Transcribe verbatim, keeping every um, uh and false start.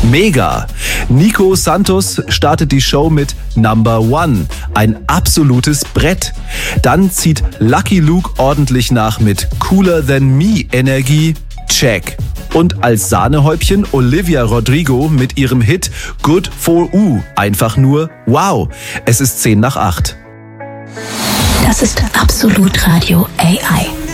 Mega. Nico Santos startet die Show mit Number One. Ein absolutes Brett. Dann zieht Lucky Luke ordentlich nach mit Cooler Than Me Energie. Check. Und als Sahnehäubchen Olivia Rodrigo mit ihrem Hit Good for U. Einfach nur wow. Es ist zehn nach acht. Das ist Absolut Radio A I.